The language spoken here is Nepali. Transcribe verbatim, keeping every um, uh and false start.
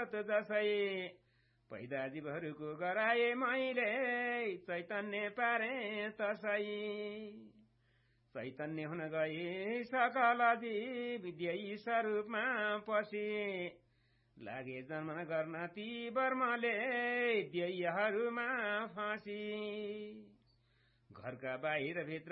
स्रोत जसै पैदा जीवहरूको गराए मैले चैतन्य पारे तसै चैतन्य हुन गए सकल जीव विद्यै स्वरूपमा पसी लागे जन्मन गर्न ती वर्मले ध्ययहरूमा फाँसी घरका बाहिर भित्र